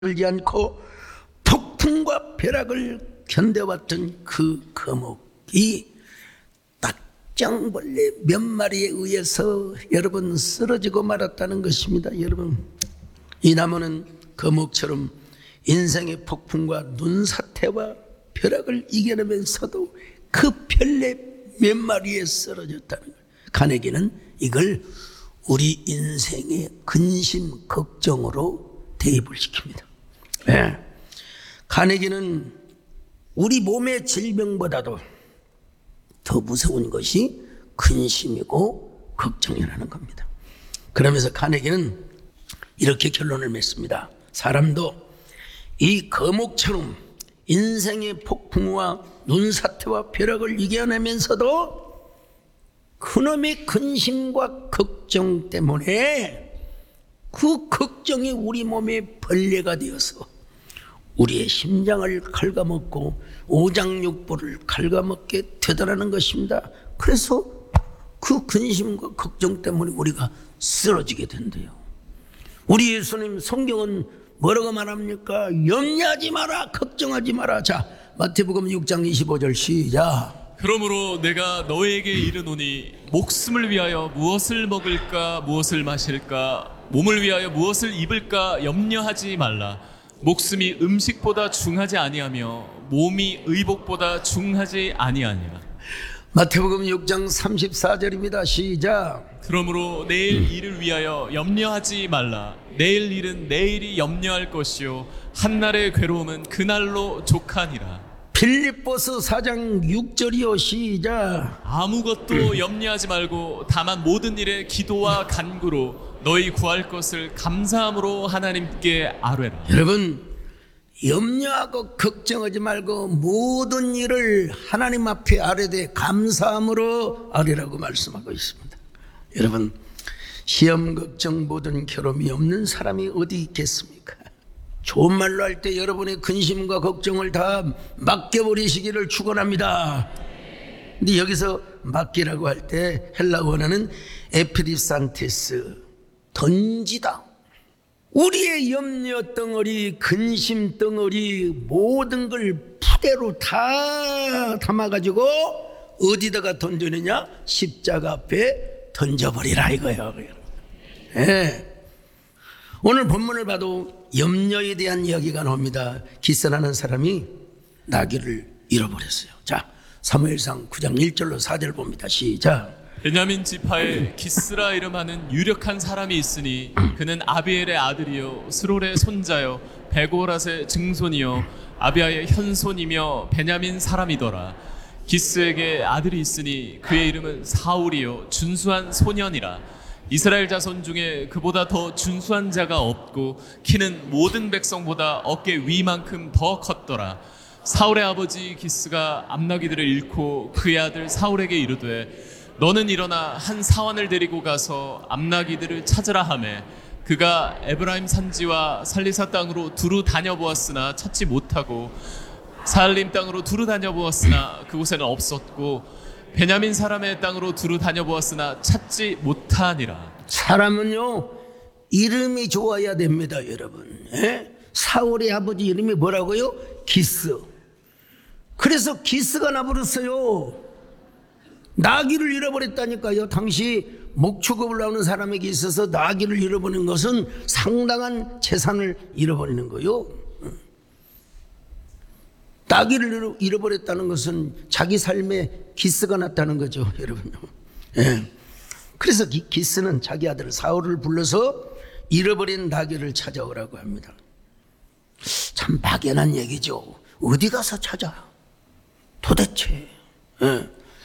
들지 않고 폭풍과 벼락을 견뎌왔던 그 거목이 딱정벌레 몇 마리에 의해서 여러분 쓰러지고 말았다는 것입니다. 여러분, 이 나무는 거목처럼 인생의 폭풍과 눈사태와 벼락을 이겨내면서도 그 별내 몇 마리에 쓰러졌다는 거예요. 가네기는 이걸 우리 인생의 근심, 걱정으로 대입을 시킵니다. 네. 가네기는 우리 몸의 질병보다도 더 무서운 것이 근심이고 걱정이라는 겁니다. 그러면서 가네기는 이렇게 결론을 맺습니다. 사람도 이 거목처럼 인생의 폭풍과 눈사태와 벼락을 이겨내면서도 그놈의 근심과 걱정 때문에 그 걱정이 우리 몸에 벌레가 되어서 우리의 심장을 갉아먹고 오장육부를 갉아먹게 되더라는 것입니다. 그래서 그 근심과 걱정 때문에 우리가 쓰러지게 된대요. 우리 예수님 성경은 뭐라고 말합니까? 염려하지 마라, 걱정하지 마라. 자, 마태복음 6장 25절 시작. 그러므로 내가 너에게 이르노니 목숨을 위하여 무엇을 먹을까 무엇을 마실까 몸을 위하여 무엇을 입을까 염려하지 말라. 목숨이 음식보다 중하지 아니하며 몸이 의복보다 중하지 아니하니라. 마태복음 6장 34절입니다. 시작. 그러므로 내일 일을 위하여 염려하지 말라. 내일 일은 내일이 염려할 것이요 한날의 괴로움은 그날로 족하니라. 빌립보서 4장 6절이요 시작. 아무것도 염려하지 말고 다만 모든 일에 기도와 간구로 너희 구할 것을 감사함으로 하나님께 아뢰라. 여러분, 염려하고 걱정하지 말고 모든 일을 하나님 앞에 아뢰되 감사함으로 아뢰라고 말씀하고 있습니다. 여러분, 시험 걱정 모든 괴로움이 없는 사람이 어디 있겠습니까? 좋은 말로 할 때 여러분의 근심과 걱정을 다 맡겨버리시기를 축원합니다. 근데 여기서 맡기라고 할 때 헬라 원어는 에피디산테스, 던지다. 우리의 염려 덩어리, 근심 덩어리 모든 걸 푸대로 다 담아가지고 어디다가 던지느냐? 십자가 앞에 던져버리라 이거예요. 네. 오늘 본문을 봐도 염려에 대한 이야기가 나옵니다. 기스라는 사람이 나귀를 잃어버렸어요. 자, 사무엘상 9장 1절로 4절 봅니다. 시작. 베냐민 지파에 기스라 이름하는 유력한 사람이 있으니 그는 아비엘의 아들이요 스롤의 손자요 베고랏의 증손이요 아비아의 현손이며 베냐민 사람이더라. 기스에게 아들이 있으니 그의 이름은 사울이요 준수한 소년이라. 이스라엘 자손 중에 그보다 더 준수한 자가 없고 키는 모든 백성보다 어깨 위만큼 더 컸더라. 사울의 아버지 기스가 암나귀들을 잃고 그의 아들 사울에게 이르되 너는 일어나 한 사환을 데리고 가서 암나귀들을 찾으라 하매 그가 에브라임 산지와 살리사 땅으로 두루 다녀보았으나 찾지 못하고 사알림 땅으로 두루 다녀보았으나 그곳에는 없었고 베냐민 사람의 땅으로 두루 다녀보았으나 찾지 못하니라. 사람은요 이름이 좋아야 됩니다. 여러분, 사울의 아버지 이름이 뭐라고요? 기스. 그래서 기스가 나버렸어요. 나귀를 잃어버렸다니까요. 당시 목축업을 나오는 사람에게 있어서 나귀를 잃어버리는 것은 상당한 재산을 잃어버리는 거예요. 나귀를 잃어버렸다는 것은 자기 삶에 기스가 났다는 거죠, 여러분. 예. 그래서 기스는 자기 아들 사울을 불러서 잃어버린 나귀를 찾아오라고 합니다. 참 막연한 얘기죠. 어디 가서 찾아? 도대체. 예.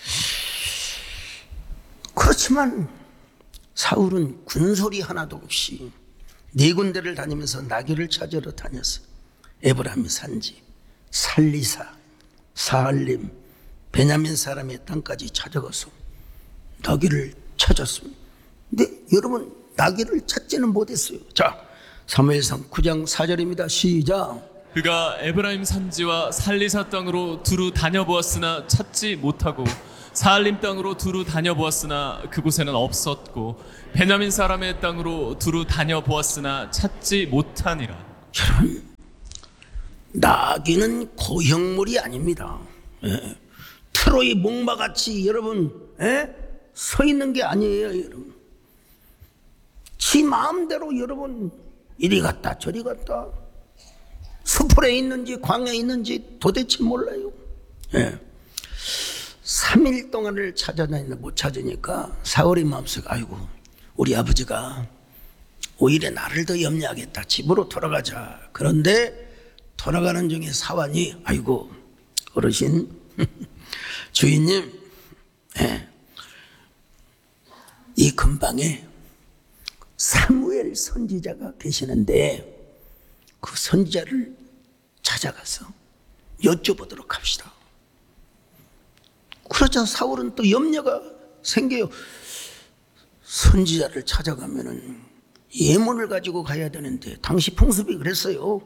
그렇지만 사울은 군소리 하나도 없이 네 군데를 다니면서 나귀를 찾으러 다녔어요. 에브라임 산지, 살리사, 사알림, 베냐민 사람의 땅까지 찾아가서 나귀를 찾았습니다. 근데 여러분, 나귀를 찾지는 못했어요. 자, 사무엘상 9장 4절입니다. 시작. 그가 에브라임 산지와 살리사 땅으로 두루 다녀보았으나 찾지 못하고 사알림 땅으로 두루 다녀보았으나 그곳에는 없었고 베냐민 사람의 땅으로 두루 다녀보았으나 찾지 못하니라. 여러분, 나귀는 고형물이 아닙니다. 예. 트로이 목마같이 여러분 서 있는 게 아니에요. 여러분, 지 마음대로 여러분 이리 갔다 저리 갔다, 숲에 있는지 광야에 있는지 도대체 몰라요. 3일 동안을 찾아다니는데 못 찾으니까 사울의 마음속에 아이고 우리 아버지가 오히려 나를 더 염려하겠다, 집으로 돌아가자. 그런데 돌아가는 중에 사환이 아이고 어르신 주인님, 이 근방에 사무엘 선지자가 계시는데 그 선지자를 찾아가서 여쭤보도록 합시다. 그러자 사울은 또 염려가 생겨요. 선지자를 찾아가면은 예문을 가지고 가야 되는데 당시 풍습이 그랬어요.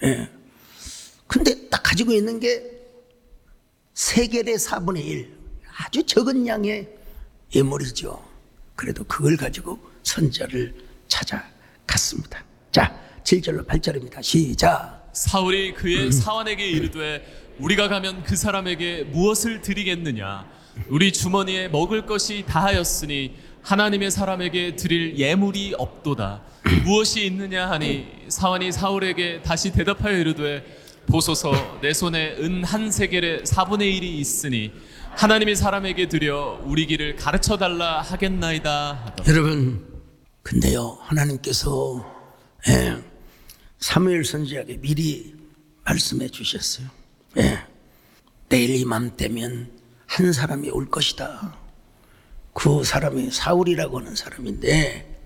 근데 딱 가지고 있는 게 세겔의 4분의 1, 아주 적은 양의 예물이죠. 그래도 그걸 가지고 선지자를 찾아갔습니다. 자, 7절로 8절입니다. 시작. 사울이 그의 사환에게 이르되 우리가 가면 그 사람에게 무엇을 드리겠느냐? 우리 주머니에 먹을 것이 다하였으니 하나님의 사람에게 드릴 예물이 없도다. 무엇이 있느냐 하니 사환이 사울에게 다시 대답하여 이르되 보소서, 내 손에 은 한 세겔의 4분의 1이 있으니 하나님의 사람에게 드려 우리 길을 가르쳐 달라 하겠나이다 하더라. 여러분, 근데요 하나님께서 사무엘 선지자에게 미리 말씀해 주셨어요. 내일 이맘때면 한 사람이 올 것이다. 그 사람이 사울이라고 하는 사람인데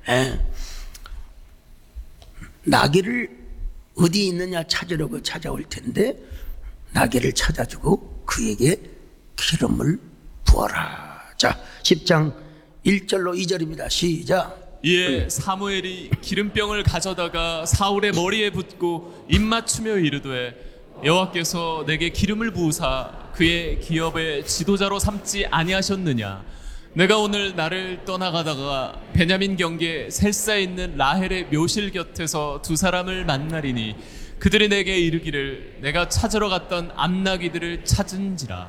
나귀를 어디 있느냐 찾으려고 찾아올 텐데 나귀를 찾아주고 그에게 기름을 부어라. 자, 10장 1절로 2절입니다. 시작. 이에 사무엘이 기름병을 가져다가 사울의 머리에 붓고 입맞추며 이르되 여호와께서 내게 기름을 부으사 그의 기업의 지도자로 삼지 아니하셨느냐? 내가 오늘 나를 떠나가다가 베냐민 경계 셀사에 있는 라헬의 묘실 곁에서 두 사람을 만나리니 그들이 내게 이르기를 내가 찾으러 갔던 암나귀들을 찾은지라.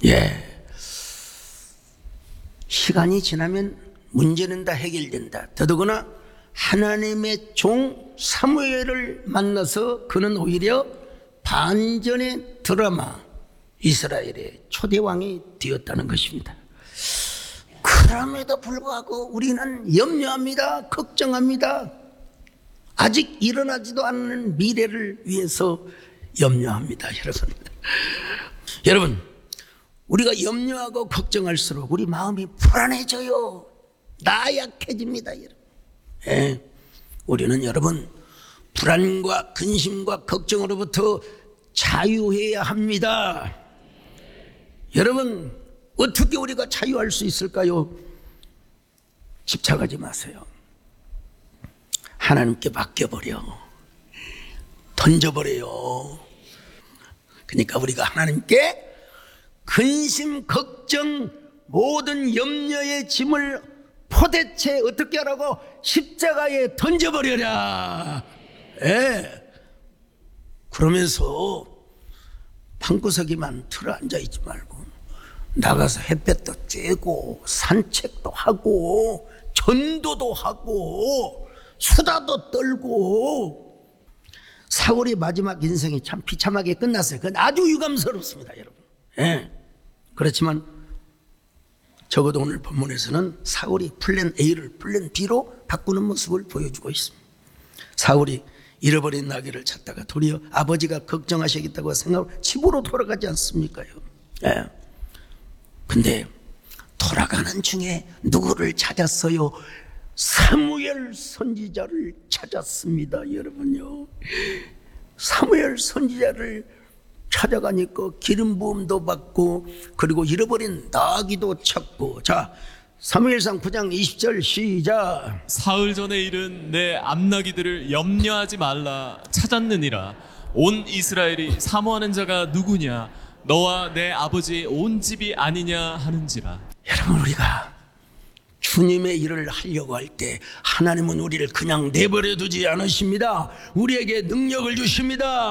시간이 지나면 문제는 다 해결된다. 더더구나 하나님의 종 사무엘을 만나서 그는 오히려 반전의 드라마 이스라엘의 초대왕이 되었다는 것입니다. 그럼에도 불구하고 우리는 염려합니다. 걱정합니다. 아직 일어나지도 않는 미래를 위해서 염려합니다. 여러분, 우리가 염려하고 걱정할수록 우리 마음이 불안해져요. 나약해집니다. 여러분. 우리는 여러분 불안과 근심과 걱정으로부터 자유해야 합니다. 여러분, 어떻게 우리가 자유할 수 있을까요? 집착하지 마세요. 하나님께 맡겨버려. 던져버려요. 그러니까 우리가 하나님께 근심, 걱정, 모든 염려의 짐을 포대체 어떻게 하라고? 십자가에 던져버려라. 그러면서 방구석에만 틀어 앉아있지 말고 나가서 햇볕도 쬐고 산책도 하고 전도도 하고 수다도 떨고. 사울의 마지막 인생이 참 비참하게 끝났어요. 그건 아주 유감스럽습니다, 여러분. 그렇지만 적어도 오늘 본문에서는 사울이 플랜 A를 플랜 B로 바꾸는 모습을 보여주고 있습니다. 사울이 잃어버린 나귀를 찾다가 도리어 아버지가 걱정하시겠다고 생각하고 집으로 돌아가지 않습니까요? 근데 돌아가는 중에 누구를 찾았어요? 사무엘 선지자를 찾았습니다. 여러분요, 사무엘 선지자를 찾아가니까 기름 부음도 받고 그리고 잃어버린 나귀도 찾고. 자, 사무엘상 9장 20절 시작. 사흘 전에 이른 내 암나귀들을 염려하지 말라 찾았느니라. 온 이스라엘이 사모하는 자가 누구냐? 너와 내 아버지 온 집이 아니냐 하는지라. 여러분, 우리가 주님의 일을 하려고 할 때 하나님은 우리를 그냥 내버려 두지 않으십니다. 우리에게 능력을 주십니다.